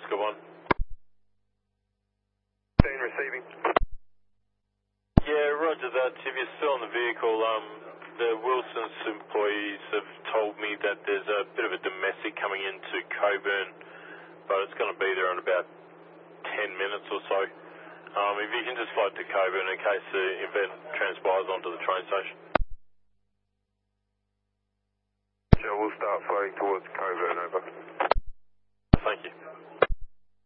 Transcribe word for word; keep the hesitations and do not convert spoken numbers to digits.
Good one. Dean receiving. Yeah, roger that. If you're still in the vehicle, um, the Wilson's employees have told me that there's a bit of a domestic coming into Coburn, but it's going to be there in about ten minutes or so. Um, if you can just float to Coburn in case the event transpires onto the train station. Sure, we'll start floating towards Coburn, over. Thank you.